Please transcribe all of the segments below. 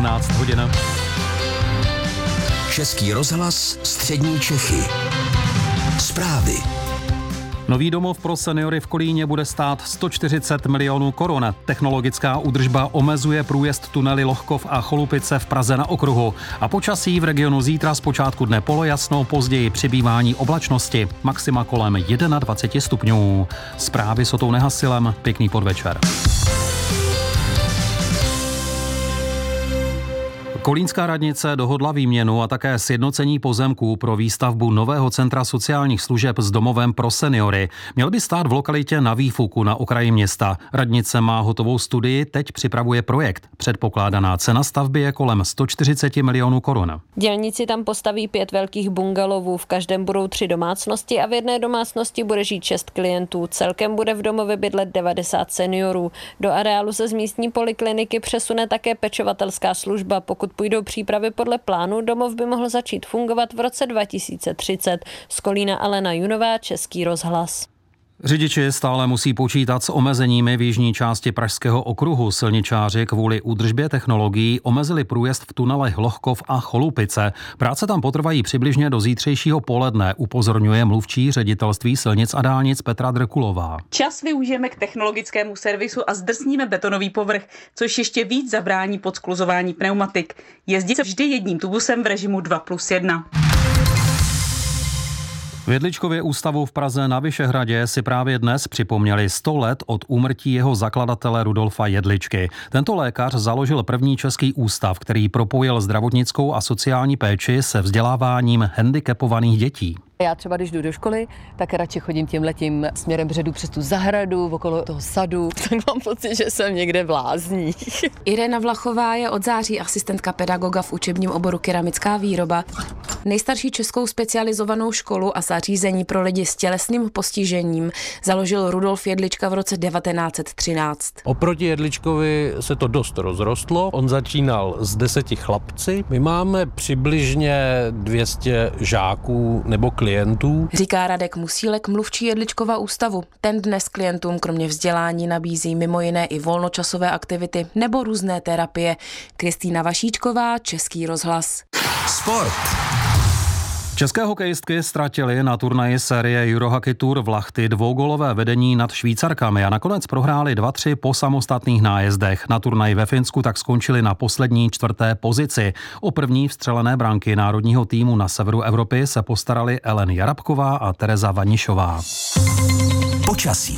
17 hodin. Český rozhlas Střední Čechy. Zprávy. Nový domov pro seniory v Kolíně bude stát 140 milionů korun. Technologická údržba omezuje průjezd tunely Lohkov a Cholupice v Praze na okruhu. A počasí v regionu zítra zpočátku dne polojasno, později přibývání oblačnosti. Maxima kolem 21 stupňů. Zprávy s Otou Nehasilem. Pěkný podvečer. Kolínská radnice dohodla výměnu a také sjednocení pozemků pro výstavbu nového centra sociálních služeb s domovem pro seniory. Měl by stát v lokalitě Na Výfuku na okraji města. Radnice má hotovou studii, teď připravuje projekt. Předpokládaná cena stavby je kolem 140 milionů korun. Dělníci tam postaví 5 velkých bungalovů, v každém budou 3 domácnosti a v jedné domácnosti bude žít 6 klientů. Celkem bude v domově bydlet 90 seniorů. Do areálu se z místní polikliniky přesune také pečovatelská služba. Pokud půjdou přípravy podle plánu, domov by mohl začít fungovat v roce 2030. Z Kolína Alena Junová, Český rozhlas. Řidiči stále musí počítat s omezeními v jižní části Pražského okruhu. Silničáři kvůli údržbě technologií omezili průjezd v tunelech Lohkov a Cholupice. Práce tam potrvají přibližně do zítřejšího poledne, upozorňuje mluvčí Ředitelství silnic a dálnic Petra Drkulová. Čas využijeme k technologickému servisu a zdrsníme betonový povrch, což ještě víc zabrání podskluzování pneumatik. Jezdí se vždy jedním tubusem v režimu 2+1. V Jedličkově ústavu v Praze na Vyšehradě si právě dnes připomněli 100 let od úmrtí jeho zakladatele Rudolfa Jedličky. Tento lékař založil první český ústav, který propojil zdravotnickou a sociální péči se vzděláváním handicapovaných dětí. Já třeba, když jdu do školy, tak radši chodím tímhletím směrem předu přes tu zahradu, okolo toho sadu, tak mám pocit, že jsem někde v lázních. Irena Vlachová je od září asistentka pedagoga v učebním oboru keramická výroba. Nejstarší českou specializovanou školu a zařízení pro lidi s tělesným postižením založil Rudolf Jedlička v roce 1913. Oproti Jedličkovi se to dost rozrostlo. On začínal s 10 chlapci. My máme přibližně 200 žáků nebo klientů. Říká Radek Musílek, mluvčí Jedličkova ústavu. Ten dnes klientům kromě vzdělání nabízí mimo jiné i volnočasové aktivity nebo různé terapie. Kristýna Vašíčková, Český rozhlas. Sport. České hokejistky ztratily na turnaji série Eurohockey Tour v Lahti dvougólové vedení nad Švýcarkami a nakonec prohráli 2-3 po samostatných nájezdech. Na turnaji ve Finsku tak skončili na poslední 4. pozici. O první vstřelené branky národního týmu na severu Evropy se postarali Ellen Jarabková a Tereza Vanišová. Počasí.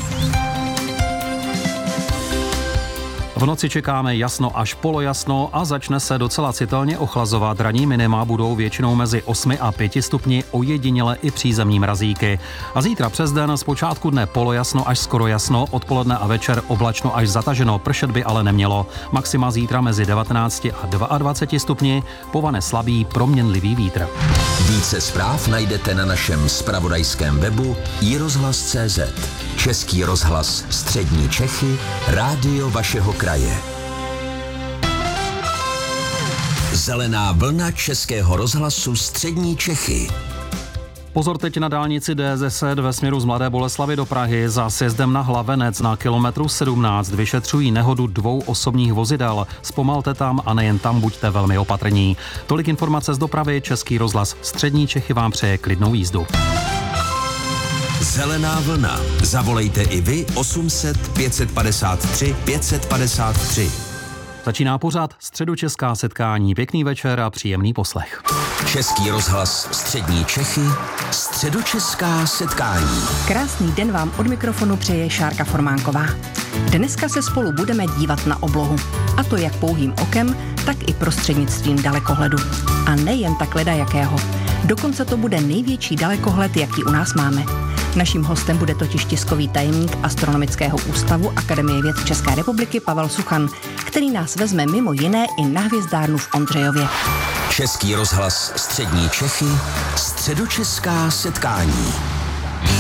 V noci čekáme jasno až polojasno a začne se docela citelně ochlazovat. Ranní minima budou většinou mezi 8 a 5 stupni, ojediněle i přízemní mrazíky. A zítra přes den zpočátku dne polojasno až skoro jasno, odpoledne a večer oblačno až zataženo, pršet by ale nemělo. Maxima zítra mezi 19 a 22 stupni, povane slabý proměnlivý vítr. Více zpráv najdete na našem zpravodajském webu iRozhlas.cz. Český rozhlas Střední Čechy, rádio vašeho kraje. Zelená vlna Českého rozhlasu Střední Čechy. Pozor teď na dálnici D10 ve směru z Mladé Boleslavi do Prahy. Za sjezdem na Hlavenec na kilometru 17 vyšetřují nehodu 2 osobních vozidel. Zpomalte tam a nejen tam buďte velmi opatrní. Tolik informace z dopravy. Český rozhlas Střední Čechy vám přeje klidnou jízdu. Zelená vlna. Zavolejte i vy 800 553 553. Začíná pořad Středočeská setkání. Pěkný večer a příjemný poslech. Český rozhlas Střední Čechy, Středočeská setkání. Krásný den vám od mikrofonu přeje Šárka Formánková. Dneska se spolu budeme dívat na oblohu. A to jak pouhým okem, tak i prostřednictvím dalekohledu. A nejen tak ledajakého. Dokonce to bude největší dalekohled, jaký u nás máme. Naším hostem bude totiž tiskový tajemník Astronomického ústavu Akademie věd České republiky Pavel Suchan, který nás vezme mimo jiné i na hvězdárnu v Ondřejově. Český rozhlas Střední Čechy, Středočeská setkání.